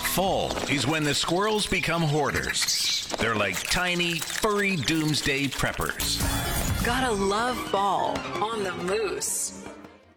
Fall is when the squirrels become hoarders. They're like tiny, furry doomsday preppers. Gotta love fall on the Moose.